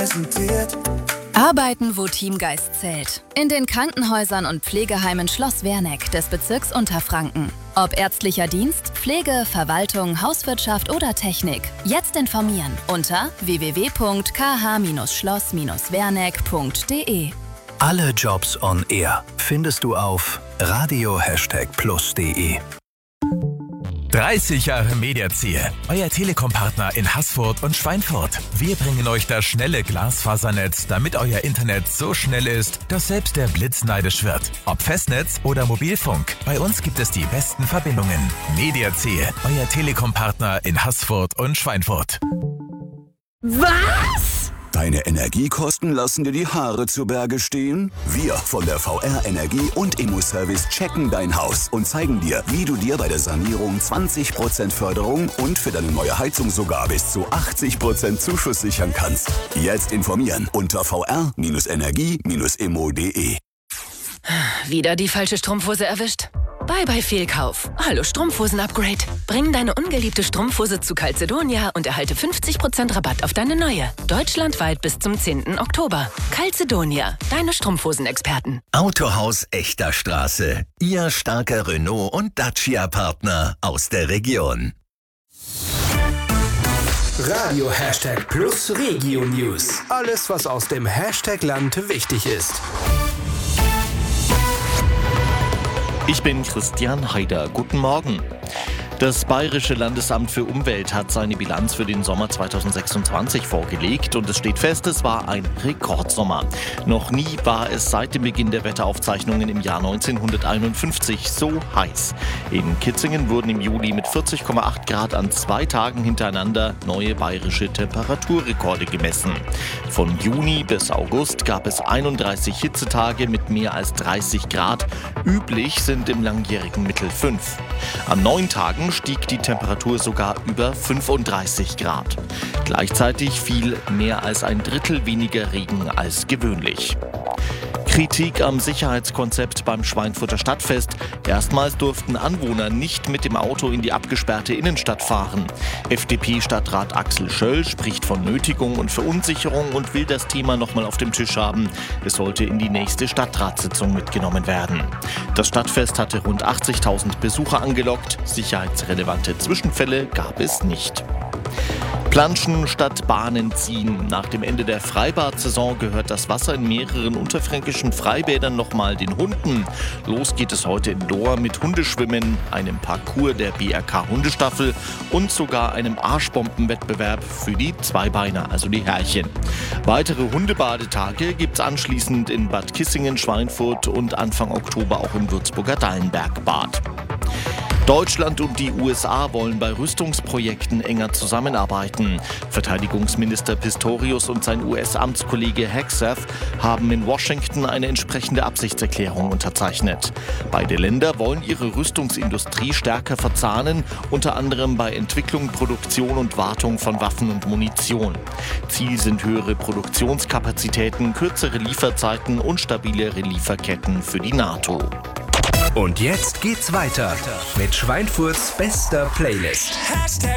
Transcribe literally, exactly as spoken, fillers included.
präsentiert. Arbeiten, wo Teamgeist zählt. In den Krankenhäusern und Pflegeheimen Schloss Werneck des Bezirks Unterfranken. Ob ärztlicher Dienst, Pflege, Verwaltung, Hauswirtschaft oder Technik. Jetzt informieren unter w w w punkt k h schloss werneck punkt d e. Alle Jobs on Air findest du auf radio plus punkt de. dreißig Jahre Mediaziel, euer Telekom-Partner in Haßfurt und Schweinfurt. Wir bringen euch das schnelle Glasfasernetz, damit euer Internet so schnell ist, dass selbst der Blitz neidisch wird. Ob Festnetz oder Mobilfunk, bei uns gibt es die besten Verbindungen. Mediaziel, euer Telekom-Partner in Haßfurt und Schweinfurt. Was? Deine Energiekosten lassen dir die Haare zu Berge stehen? Wir von der V R Energie und Immo-Service checken dein Haus und zeigen dir, wie du dir bei der Sanierung zwanzig Prozent Förderung und für deine neue Heizung sogar bis zu achtzig Prozent Zuschuss sichern kannst. Jetzt informieren unter v r energie immo punkt de. Wieder die falsche Strumpfhose erwischt? Bye bye Fehlkauf. Hallo Strumpfhosen-Upgrade. Bring deine ungeliebte Strumpfhose zu Calzedonia und erhalte fünfzig Prozent Rabatt auf deine neue. Deutschlandweit bis zum zehnten Oktober. Calzedonia, deine Strumpfhosen-Experten. Autohaus Echter Straße. Ihr starker Renault- und Dacia-Partner aus der Region. Radio Hashtag Plus Regio News. Alles, was aus dem Hashtag-Land wichtig ist. Ich bin Christian Haider. Guten Morgen. Das Bayerische Landesamt für Umwelt hat seine Bilanz für den Sommer zweitausendsechsundzwanzig vorgelegt und es steht fest, es war ein Rekordsommer. Noch nie war es seit dem Beginn der Wetteraufzeichnungen im Jahr neunzehnhunderteinundfünfzig so heiß. In Kitzingen wurden im Juli mit vierzig Komma acht Grad an zwei Tagen hintereinander neue bayerische Temperaturrekorde gemessen. Von Juni bis August gab es einunddreißig Hitzetage mit mehr als dreißig Grad. Üblich sind im langjährigen Mittel fünf. An neun Tagen stieg die Temperatur sogar über fünfunddreißig Grad. Gleichzeitig fiel mehr als ein Drittel weniger Regen als gewöhnlich. Kritik am Sicherheitskonzept beim Schweinfurter Stadtfest. Erstmals durften Anwohner nicht mit dem Auto in die abgesperrte Innenstadt fahren. F D P-Stadtrat Axel Schöll spricht von Nötigung und Verunsicherung und will das Thema nochmal auf dem Tisch haben. Es sollte in die nächste Stadtratssitzung mitgenommen werden. Das Stadtfest hatte rund achtzigtausend Besucher angelockt. Sicherheitsrelevante Zwischenfälle gab es nicht. Planschen statt Bahnen ziehen. Nach dem Ende der Freibad-Saison gehört das Wasser in mehreren unterfränkischen Freibädern nochmal den Hunden. Los geht es heute in Lohr mit Hundeschwimmen, einem Parcours der B R K-Hundestaffel und sogar einem Arschbombenwettbewerb für die Zweibeiner, also die Herrchen. Weitere Hundebadetage gibt es anschließend in Bad Kissingen, Schweinfurt und Anfang Oktober auch im Würzburger Dallenbergbad. Deutschland und die U S A wollen bei Rüstungsprojekten enger zusammenarbeiten. Verteidigungsminister Pistorius und sein U S-Amtskollege Hegseth haben in Washington eine entsprechende Absichtserklärung unterzeichnet. Beide Länder wollen ihre Rüstungsindustrie stärker verzahnen, unter anderem bei Entwicklung, Produktion und Wartung von Waffen und Munition. Ziel sind höhere Produktionskapazitäten, kürzere Lieferzeiten und stabilere Lieferketten für die NATO. Und jetzt geht's weiter mit Schweinfurts bester Playlist. Hashtag